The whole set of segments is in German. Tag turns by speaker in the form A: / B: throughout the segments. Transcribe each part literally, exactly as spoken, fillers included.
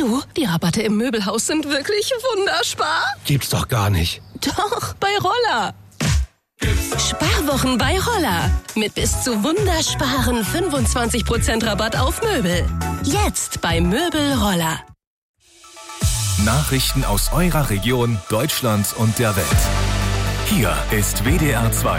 A: Du, die Rabatte im Möbelhaus sind wirklich wunderbar.
B: Gibt's doch gar nicht.
A: Doch, bei Roller. Sparwochen bei Roller. Mit bis zu wundersparen fünfundzwanzig Prozent Rabatt auf Möbel. Jetzt bei Möbel Roller.
C: Nachrichten aus eurer Region, Deutschland und der Welt. Hier ist W D R zwei.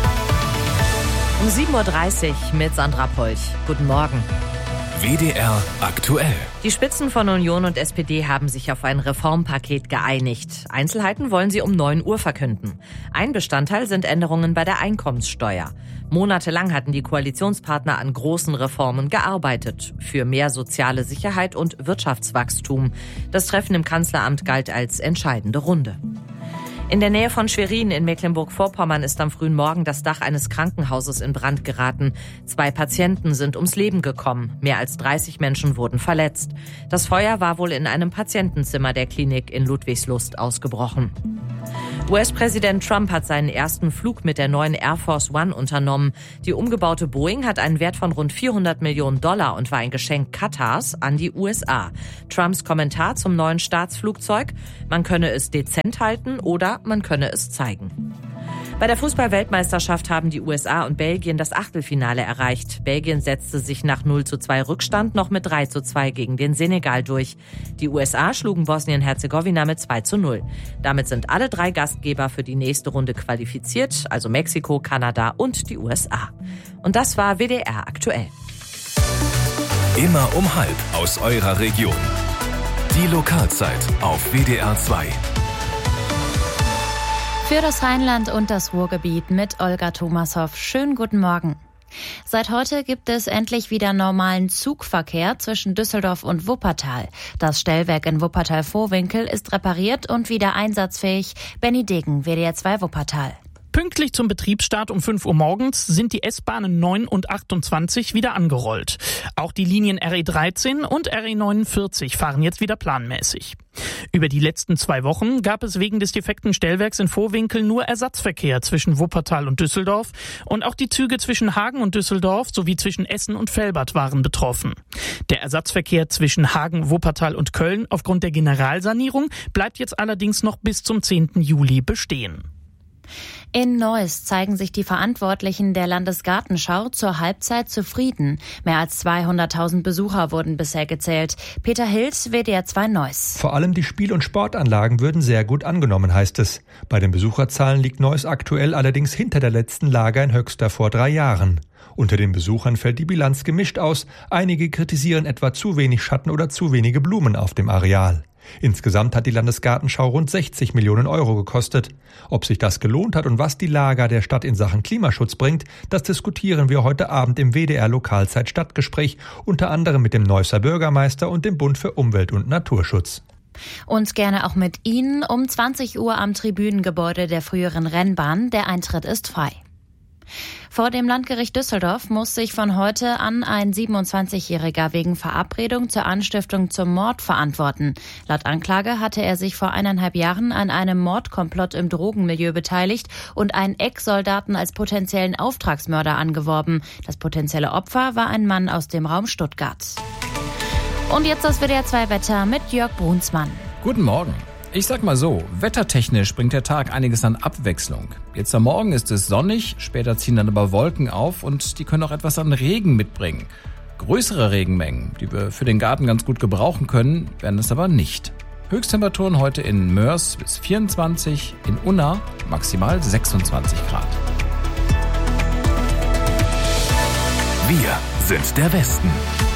D: Um sieben Uhr dreißig mit Sandra Polch. Guten Morgen.
C: W D R aktuell.
D: Die Spitzen von Union und S P D haben sich auf ein Reformpaket geeinigt. Einzelheiten wollen sie um neun Uhr verkünden. Ein Bestandteil sind Änderungen bei der Einkommenssteuer. Monatelang hatten die Koalitionspartner an großen Reformen gearbeitet. Für mehr soziale Sicherheit und Wirtschaftswachstum. Das Treffen im Kanzleramt galt als entscheidende Runde. In der Nähe von Schwerin in Mecklenburg-Vorpommern ist am frühen Morgen das Dach eines Krankenhauses in Brand geraten. Zwei Patienten sind ums Leben gekommen. Mehr als dreißig Menschen wurden verletzt. Das Feuer war wohl in einem Patientenzimmer der Klinik in Ludwigslust ausgebrochen. U S-Präsident Trump hat seinen ersten Flug mit der neuen Air Force One unternommen. Die umgebaute Boeing hat einen Wert von rund vierhundert Millionen Dollar und war ein Geschenk Katars an die U S A. Trumps Kommentar zum neuen Staatsflugzeug: Man könne es dezent halten oder man könne es zeigen. Bei der Fußball-Weltmeisterschaft haben die U S A und Belgien das Achtelfinale erreicht. Belgien setzte sich nach null zu zwei Rückstand noch mit drei zu zwei gegen den Senegal durch. Die U S A schlugen Bosnien-Herzegowina mit zwei zu null. Damit sind alle drei Gastgeber für die nächste Runde qualifiziert, also Mexiko, Kanada und die U S A. Und das war W D R aktuell.
C: Immer um halb aus eurer Region. Die Lokalzeit auf W D R zwei.
E: Für das Rheinland und das Ruhrgebiet mit Olga Thomashoff. Schönen guten Morgen. Seit heute gibt es endlich wieder normalen Zugverkehr zwischen Düsseldorf und Wuppertal. Das Stellwerk in Wuppertal-Vohwinkel ist repariert und wieder einsatzfähig. Benny Degen, W D R zwei Wuppertal.
F: Pünktlich zum Betriebsstart um fünf Uhr morgens sind die S-Bahnen neun und achtundzwanzig wieder angerollt. Auch die Linien R E dreizehn und R E neunundvierzig fahren jetzt wieder planmäßig. Über die letzten zwei Wochen gab es wegen des defekten Stellwerks in Vohwinkel nur Ersatzverkehr zwischen Wuppertal und Düsseldorf und auch die Züge zwischen Hagen und Düsseldorf sowie zwischen Essen und Velbert waren betroffen. Der Ersatzverkehr zwischen Hagen, Wuppertal und Köln aufgrund der Generalsanierung bleibt jetzt allerdings noch bis zum zehnten Juli bestehen.
E: In Neuss zeigen sich die Verantwortlichen der Landesgartenschau zur Halbzeit zufrieden. Mehr als zweihunderttausend Besucher wurden bisher gezählt. Peter Hilz, W D R zwei Neuss.
G: Vor allem die Spiel- und Sportanlagen würden sehr gut angenommen, heißt es. Bei den Besucherzahlen liegt Neuss aktuell allerdings hinter der letzten Lage in Höxter vor drei Jahren. Unter den Besuchern fällt die Bilanz gemischt aus. Einige kritisieren etwa zu wenig Schatten oder zu wenige Blumen auf dem Areal. Insgesamt hat die Landesgartenschau rund sechzig Millionen Euro gekostet. Ob sich das gelohnt hat und was die Laga der Stadt in Sachen Klimaschutz bringt, das diskutieren wir heute Abend im W D R Lokalzeit Stadtgespräch, unter anderem mit dem Neusser Bürgermeister und dem Bund für Umwelt und Naturschutz.
E: Und gerne auch mit Ihnen um zwanzig Uhr am Tribünengebäude der früheren Rennbahn. Der Eintritt ist frei. Vor dem Landgericht Düsseldorf muss sich von heute an ein siebenundzwanzigjähriger wegen Verabredung zur Anstiftung zum Mord verantworten. Laut Anklage hatte er sich vor eineinhalb Jahren an einem Mordkomplott im Drogenmilieu beteiligt und einen Ex-Soldaten als potenziellen Auftragsmörder angeworben. Das potenzielle Opfer war ein Mann aus dem Raum Stuttgart. Und jetzt das W D R zwei Wetter mit Jörg Brunsmann.
H: Guten Morgen. Ich sag mal so, wettertechnisch bringt der Tag einiges an Abwechslung. Jetzt am Morgen ist es sonnig, später ziehen dann aber Wolken auf und die können auch etwas an Regen mitbringen. Größere Regenmengen, die wir für den Garten ganz gut gebrauchen können, werden es aber nicht. Höchsttemperaturen heute in Mörs bis vierundzwanzig, in Unna maximal sechsundzwanzig Grad.
C: Wir sind der Westen.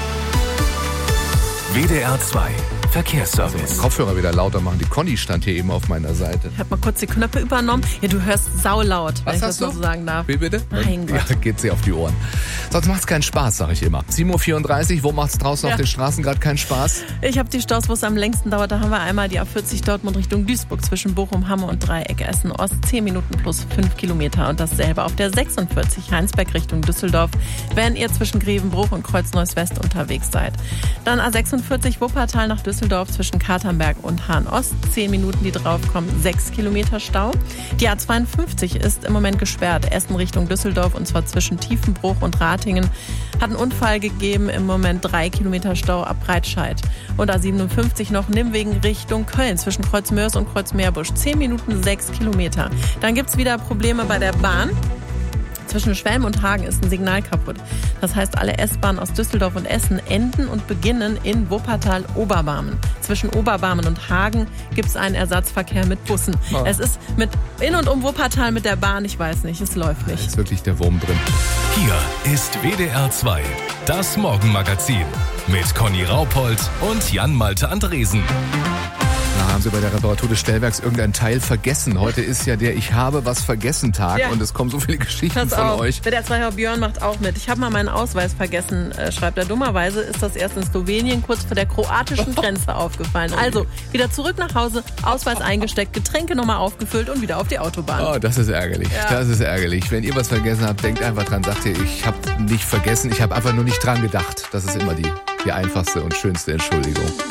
C: W D R zwei Verkehrsservice.
B: Kopfhörer wieder lauter machen. Die Conny stand hier eben auf meiner Seite.
I: Ich hab mal kurz die Knöpfe übernommen. Ja, du hörst saulaut, wenn
B: Was
I: ich
B: hast
I: das
B: du?
I: mal so sagen darf.
B: Wie bitte?
I: Mein Gott.
B: Ja, geht sie auf die Ohren. Sonst macht's keinen Spaß, sag ich immer. sieben Uhr vierunddreißig, wo macht's draußen
I: Ja.
B: auf den Straßen gerade keinen Spaß?
I: Ich habe die Staus, wo es am längsten dauert. Da haben wir einmal die A vierzig Dortmund Richtung Duisburg zwischen Bochum, Hamme und Dreieck Essen-Ost. zehn Minuten plus fünf Kilometer. Und dasselbe auf der sechsundvierzig Heinsberg Richtung Düsseldorf, wenn ihr zwischen Grevenbruch und Kreuz-Neuss-West unterwegs seid. Dann A sechsundvierzig Wuppertal nach Düsseldorf. Düsseldorf zwischen Katernberg und Hahn-Ost. Zehn Minuten, die draufkommen, sechs Kilometer Stau. Die A zweiundfünfzig ist im Moment gesperrt. Essen Richtung Düsseldorf und zwar zwischen Tiefenbruch und Ratingen. Hat einen Unfall gegeben, im Moment drei Kilometer Stau ab Breitscheid. Und A siebenundfünfzig noch Nimwegen Richtung Köln zwischen Kreuzmörs und Kreuzmeerbusch. Zehn Minuten, sechs Kilometer. Dann gibt's wieder Probleme bei der Bahn. Zwischen Schwelm und Hagen ist ein Signal kaputt. Das heißt, alle S-Bahnen aus Düsseldorf und Essen enden und beginnen in Wuppertal-Oberbarmen. Zwischen Oberbarmen und Hagen gibt es einen Ersatzverkehr mit Bussen. Oh. Es ist mit in und um Wuppertal mit der Bahn, ich weiß nicht, es läuft nicht.
B: Da ist wirklich der Wurm drin.
C: Hier ist W D R zwei, das Morgenmagazin mit Conny Raupold und Jan-Malte Andresen.
B: Na, haben Sie bei der Reparatur des Stellwerks irgendein Teil vergessen? Heute ist ja der Ich habe was vergessen Tag ja. Und es kommen so viele Geschichten
I: Pass
B: von
I: auf.
B: euch.
I: W D R zwei Björn macht auch mit. Ich habe mal meinen Ausweis vergessen, äh, schreibt er. Dummerweise ist das erst in Slowenien kurz vor der kroatischen Grenze aufgefallen. Also wieder zurück nach Hause, Ausweis eingesteckt, Getränke nochmal aufgefüllt und wieder auf die Autobahn.
B: Oh, das ist ärgerlich. Ja. Das ist ärgerlich. Wenn ihr was vergessen habt, denkt einfach dran. Sagt ihr, ich habe nicht vergessen, ich habe einfach nur nicht dran gedacht. Das ist immer die, die einfachste und schönste Entschuldigung.